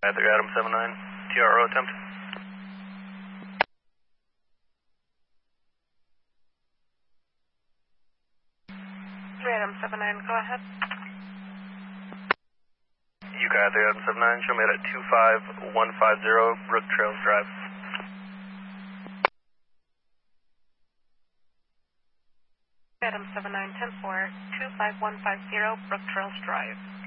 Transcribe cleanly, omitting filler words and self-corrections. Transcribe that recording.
Adam 79, TRO attempt. Adam 79, go ahead. UCAI Adam 79, show me at 25150 Brook Trails Drive. Adam 79, 10-4, 25150 Brook Trails Drive.